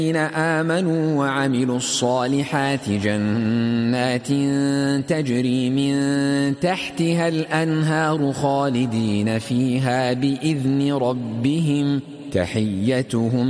الذين آمنوا وعملوا الصالحات جنات تجري من تحتها الأنهار خالدين فيها بإذن ربهم تحيتهم